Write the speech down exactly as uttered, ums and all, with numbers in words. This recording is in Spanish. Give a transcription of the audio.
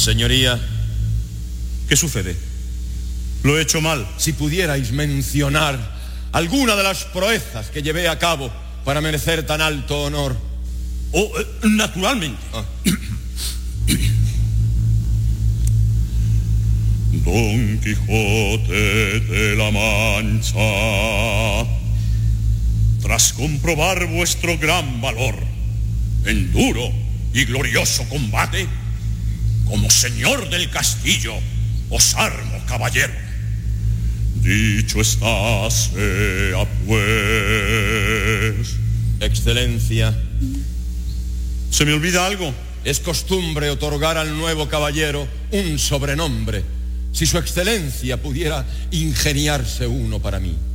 Señoría, ¿qué sucede? ¿Lo he hecho mal? Si pudierais mencionar alguna de las proezas que llevé a cabo para merecer tan alto honor. Oh, eh, naturalmente. Ah. Don Quijote de la Mancha, tras comprobar vuestro gran valor en duro y glorioso combate, como señor del castillo, os armo, caballero. Dicho está, sea pues. Excelencia. ¿Se me olvida algo? Es costumbre otorgar al nuevo caballero un sobrenombre. Si su excelencia pudiera ingeniarse uno para mí.